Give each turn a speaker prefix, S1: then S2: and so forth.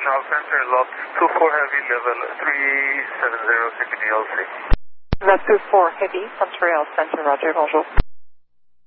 S1: Montreal Center, lot 24 heavy, level 370 CPDLC.
S2: Lot 24 heavy, Montreal Center, Roger, bonjour.